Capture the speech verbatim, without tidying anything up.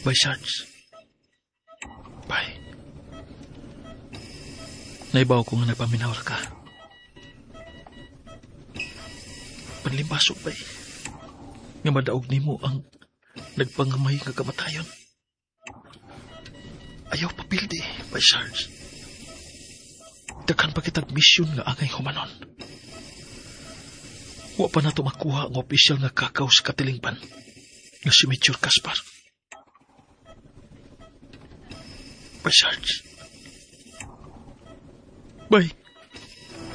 Bye, Sarge. Bye. Naibaw ko nga nagpaminawar ka. Panlimbasok ba eh. Nga madaog ni mo ang nagpangamay nga kamatayon. Ayaw papildi, Bye, Sarge. Daghan pa kitag misyon nga angay humanon. Wa pa na ito makuha ang opisyal nga kakaw sa katilingpan nga si Major Gaspar. Bye, Sarge. Bye.